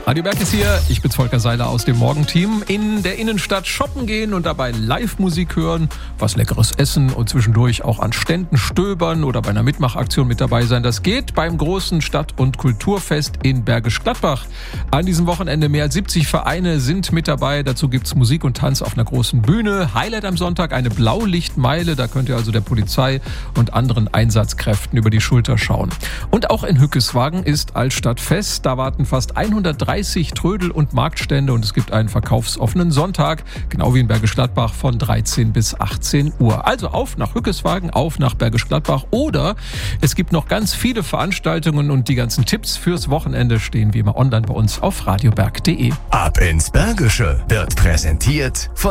Radio Berg ist hier, ich bin's Volker Seiler aus dem Morgenteam. In der Innenstadt shoppen gehen und dabei Live-Musik hören, was Leckeres essen und zwischendurch auch an Ständen stöbern oder bei einer Mitmachaktion mit dabei sein. Das geht beim großen Stadt- und Kulturfest in Bergisch Gladbach. An diesem Wochenende mehr als 70 Vereine sind mit dabei. Dazu gibt's Musik und Tanz auf einer großen Bühne. Highlight am Sonntag eine Blaulichtmeile. Da könnt ihr also der Polizei und anderen Einsatzkräften über die Schulter schauen. Und auch in Hückeswagen ist Altstadtfest. Da warten fast 130 Trödel- und Marktstände und es gibt einen verkaufsoffenen Sonntag, genau wie in Bergisch Gladbach von 13 bis 18 Uhr. Also auf nach Hückeswagen, auf nach Bergisch Gladbach oder es gibt noch ganz viele Veranstaltungen und die ganzen Tipps fürs Wochenende stehen wie immer online bei uns auf radioberg.de. Ab ins Bergische wird präsentiert von